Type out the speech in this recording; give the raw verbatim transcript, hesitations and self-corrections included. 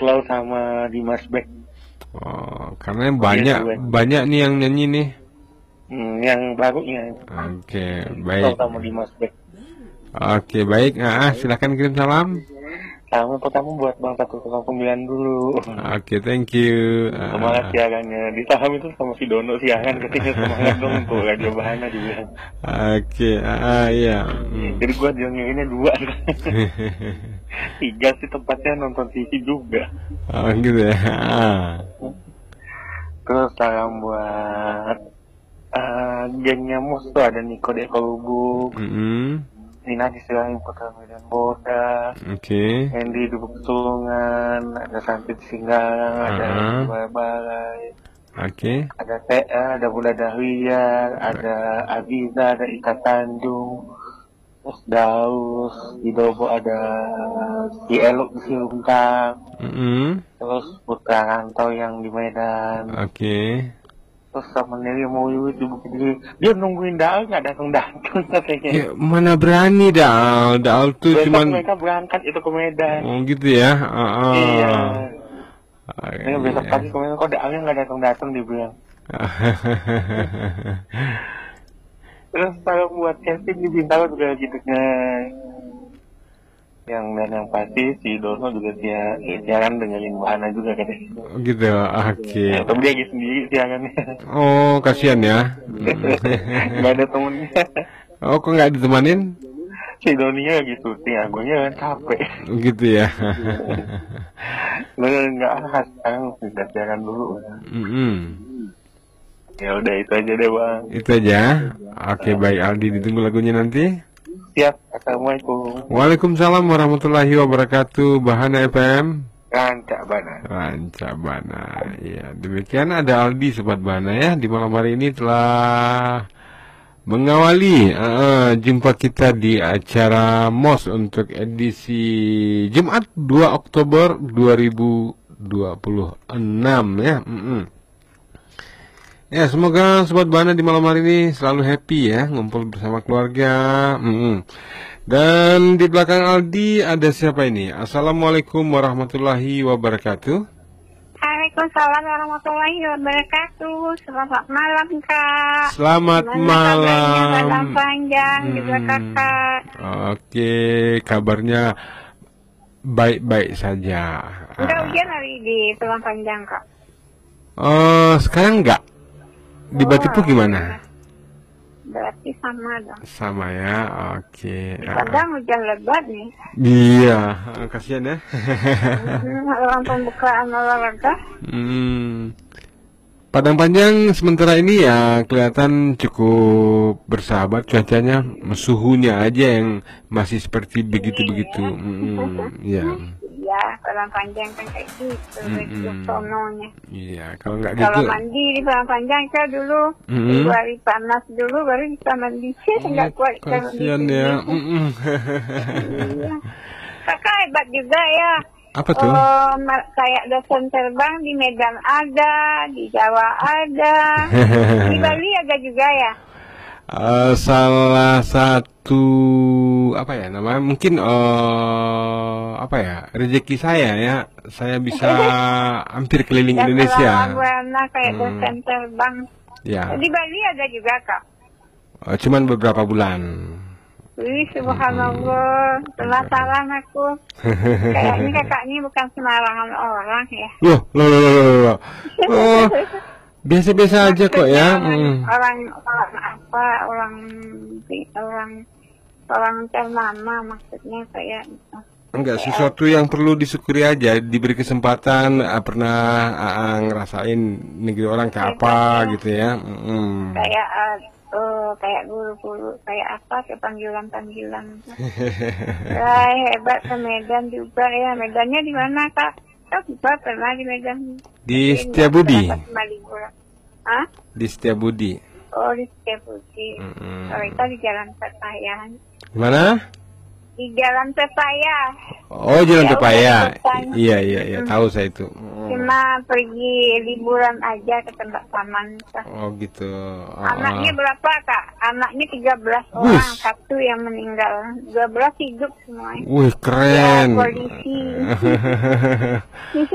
Slow sama Dimas Beck. Oh, karena banyak Iya, banyak nih yang nyanyi nih. Hmm, yang barunya. Oke, Slow baik. sama Dimas Beck. Oke, baik. Ah, silakan kirim salam. Salam pertama buat Bang satu koma sembilan dulu. Oke, thank you. Semangat Ah, siarannya. Di saham itu sama si Dono siaran ketika semangat dong untuk Radio Bahana dibilang. oke, ah, iya. Hmm. Jadi gua dengerin dua. Tiga sih tempatnya nonton T V juga. Oh, gitu ya. Ah. Terus salam buat uh, gengnya Mus tuh ada Niko Deko Lubuk, Mm-mm. Nina Disirain Putra Medan Boda, Oke. Hendy Dubuk Tulungan, ada Santit Singgarang, ada Ah. Hendy Balai, Oke. ada T A, ada Bunda Dahlia, ada Abiza, ada Ika Tanjung, terus Daus, di Dobo ada si Eluk di Siruntang, Mm-mm. terus Putra Rantau yang di Medan, Oke. terus sama Nelly mau di Bukit Duri. Dia nungguin Daal nggak datang-datang katanya. Ya, mana berani Dal. Dal tuh Besok cuman mereka berangkat itu ke Medan. oh gitu ya. Ah, ah. Iya. Ah, Mereka besok iya. pagi ke Medan kok Daalnya nggak datang-datang dibilang. Terus kalau buat Kevin di Bintaro juga gitu kan. Yang dan yang pasti si Dono juga dia siaran dengerin Bahana juga katanya. Oh, gitu. Oke. Ya, tapi dia lagi sendiri siarannya. Oh, kasihan ya. Nggak ada temennya. Oh, kok nggak ditemanin? Si Doninya lagi syuting, agonya kan capek. Gitu ya. Lu nggak ah sekarang sudah siaran dulu. Mm-mm. Ya udah itu aja deh bang. Itu aja. Oke, baik Aldi, ditunggu lagunya nanti. Siap. Assalamualaikum. Waalaikumsalam warahmatullahi wabarakatuh. Bahana F M. Rancak Bana. Rancak Bana. Ya, demikian ada Aldi Sobat Bahana ya. Di malam hari ini telah mengawali uh, jumpa kita di acara M O S untuk edisi Jumat dua Oktober dua ribu dua puluh enam ya. Mm-mm. Ya, semoga Sobat Bahana di malam hari ini selalu happy ya, ngumpul bersama keluarga. Mm-mm. Dan di belakang Aldi ada siapa ini? Assalamualaikum warahmatullahi wabarakatuh. Waalaikumsalam warahmatullahi wabarakatuh. Selamat malam Kak. Selamat Gimana malam. kabarnya? Badan panjang Hmm. juga Kakak. Oke, kabarnya baik-baik saja. Udah Ah. hujan hari di Tulang Panjang Kak. Oh, sekarang enggak? Di Oh, Batipu gimana? Berarti sama dong. Sama ya, oke. Ah. Kadang hujan lebat nih. Iya, ah, kasihan ya. Hmm, orang pembukaan olahraga. Hmm. Padang Panjang sementara ini ya kelihatan cukup bersahabat cuacanya, suhunya aja yang masih seperti begitu-begitu. Hmm, ya. Iya, Tulang Panjang kan kayak gitu. Itu Mm-mm. sononya. Iya, kalau nggak Kalau gitu. mandi di Tulang Panjang Kak dulu. Mm-mm. Dua hari panas dulu baru bisa mandi. Nggak kuat kalau di Kasihan sini. ya. Mm-mm. Iya. Kakak hebat juga ya. Apa tuh? Oh, ma- kayak dosen terbang di Medan ada, di Jawa ada, di Bali ada juga ya. Eh, salah satu apa ya namanya mungkin eh apa ya rezeki saya ya saya bisa hampir keliling Dan Indonesia. Warna kayak Hmm. dosen terbang. Ya, Di Bali ada juga kak. eh, cuman beberapa bulan. Wih, subhanallah, penasaran aku. Kayaknya kakak ini bukan sembarangan orang ya. Loh, loh, loh, loh, loh, loh. Oh, biasa-biasa aja kok ya. Maksudnya Hmm. Orang orang apa? Orang orang orang ternama maksudnya kayak. Enggak, sesuatu yang perlu disyukuri aja, diberi kesempatan, eh, pernah ah, ngerasain negeri orang kayak apa gitu ya. Mm. Kayak eh, eh, kayak guru-guru kayak apa kayak panggilan-panggilan. Wah, hebat ke Medan juga ya. Medannya di mana kak? Kak juga pernah di Medan. Di Tapi Setiabudi. nggak pernah liburan. Hah? Di Setiabudi. Oh di Setiabudi. Mm-mm. Kalau itu di Jalan Pepaya. Gimana? Di Jalan Pepaya. Oh, Jalan Ya, Pepaya. udah depan. Iya, iya, iya, tahu saya itu. Mm. Cuma pergi liburan aja ke tempat taman. Kak. Oh, gitu. Oh, Anaknya oh. berapa kak? Anaknya tiga belas Wih. orang, satu yang meninggal, dua belas hidup semuanya. Wih, keren. Ya, polisi.